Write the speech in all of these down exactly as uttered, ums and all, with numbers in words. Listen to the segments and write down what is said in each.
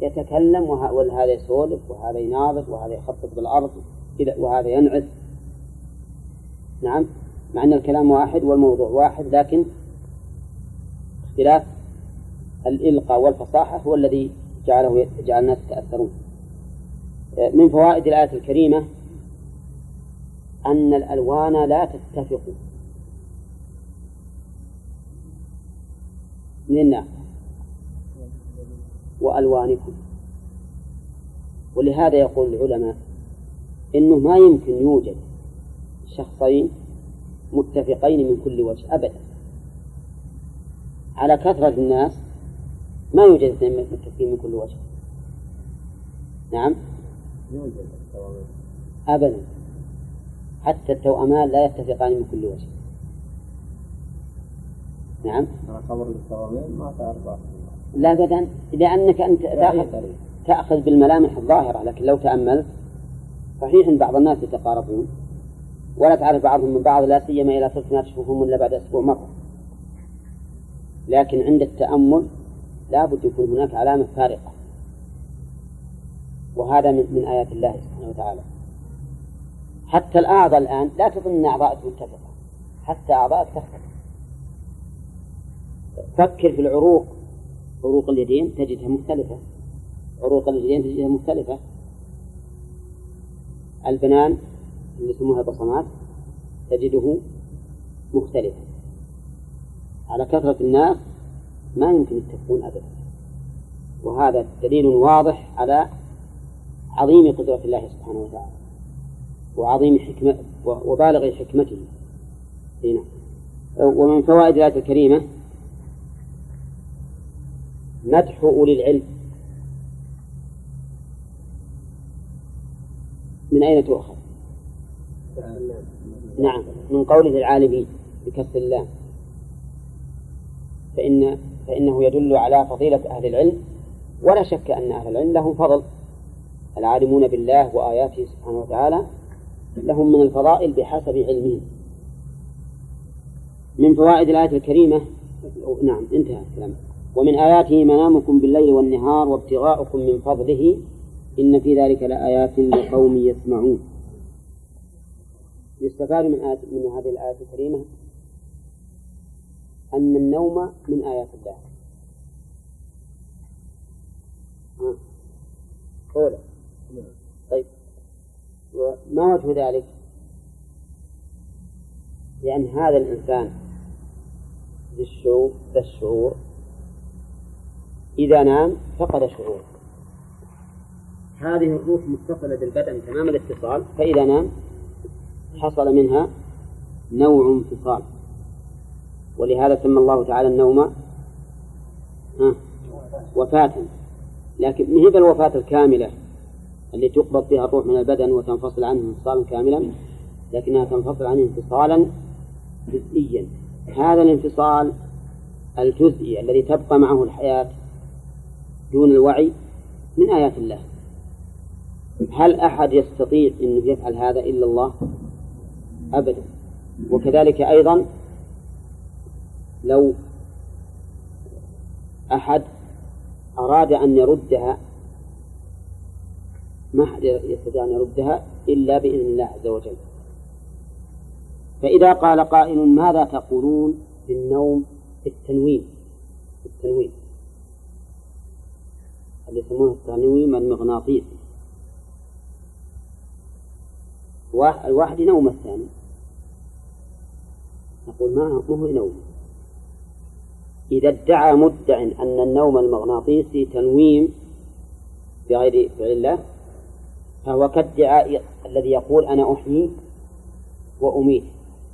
يتكلم وهذا يسولف وهذا يناظر وهذا يخطط بالأرض وهذا ينعس. نعم، مع أن الكلام واحد والموضوع واحد، لكن اختلاف الإلقاء والفصاحة هو الذي جعله جعل الناس يتأثرون. من فوائد الآية الكريمة أن الألوان لا تتفق من الناس وألوانكم، ولهذا يقول العلماء إنه ما يمكن يوجد شخصين متفقين من كل وجه أبدا. على كثرة الناس ما يوجد اثنين متفقين من كل وجه. نعم، يوجد أبدا، حتى التوأمان لا يتفقان من كل وجه. نعم، خبر التوأمان ما تعرف لا أبدا، لأنك أنت تأخذ, تأخذ بالملامح الظاهرة، لكن لو تأملت صحيح أن بعض الناس يتقاربون ولا تعرف بعضهم من بعض، لا سيما إلى صرت ما تشوفهم إلا بعد أسبوع مرة، لكن عند التأمل لا بد يكون هناك علامة فارقة، وهذا من, من آيات الله سبحانه وتعالى. حتى الأعضاء الآن لا تظن أن أعضاء متفقة، حتى أعضاء تختلف. فكر في العروق، عروق اليدين تجدها مختلفة، عروق اليدين تجدها مختلفة. البنان اللي يسموها بصمات تجده مختلفة. على كثرة الناس ما يمكن يتفقون أبدا، وهذا دليل واضح على عظيم قدرة الله سبحانه وتعالى وعظيم حكمة وبالغ حكمته هنا. ومن فوائد الآية الكريمة مدح أولي العلم. من أين تؤخذ؟ نعم، من قوله العالمين بكسر اللام، فإن فإنه يدل على فضيلة أهل العلم، ولا شك أن أهل العلم لهم فضل. العالمون بالله وآياته سبحانه وتعالى لهم من الفضائل بحسب علمهم. من فوائد الآية الكريمة، نعم انتهى الكلام. ومن آياته منامكم بالليل والنهار وابتغاؤكم من فضله إن في ذلك لآيات لقوم يسمعون. يستفاد من, آيات من هذه الآية الكريمة أن النوم من آيات الله. ها قوله. طيب، وما وجه ذلك؟ لأن هذا الإنسان بالشعور بالشعور إذا نام فقد شعور. هذه الروح متصلة بالبدن تمام الاتصال، فإذا نام حصل منها نوع انفصال، ولهذا سمى الله تعالى النوم وفاة. لكن ما هي الوفاة الكاملة اللي تقبض فيها الروح من البدن وتنفصل عنه انفصالا كاملا، لكنها تنفصل عنه انفصالا جزئيا. هذا الانفصال الجزئي الذي تبقى معه الحياة دون الوعي من آيات الله. هل أحد يستطيع أن يفعل هذا إلا الله؟ أبدا. وكذلك أيضا لو أحد أراد أن يردها ما أحد يستطيع أن يردها إلا بإذن الله عز وجل. فإذا قال قائل ماذا تقولون في النوم في التنويم في التنويم اللي يسمونه التنويم المغناطيسي، الواحد ينوم الثاني، نقول ما هو نوم. إذا ادعى مدع أن النوم المغناطيسي تنويم بغير فعل الله فهو كالدعاء الذي يقول أنا أحيي وأميت.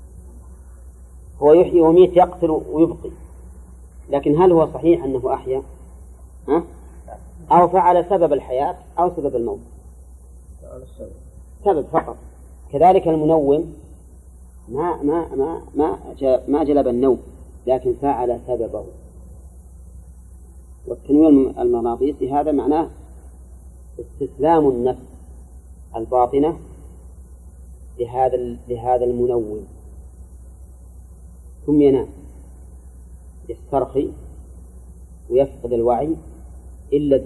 هو يحيي ويميت، يقتل ويبقي، لكن هل هو صحيح أنه أحيا؟ ها؟ أو فعل سبب الحياة أو سبب الموت؟ سبب فقط. كذلك المنوم ما ما ما ما ما جلب النوم، لكن فعل سببه. والتنويم المغناطيسي هذا معناه استسلام النفس الباطنة لهذا لهذا المنوم، ثم ينام يسترخي ويفقد الوعي إلا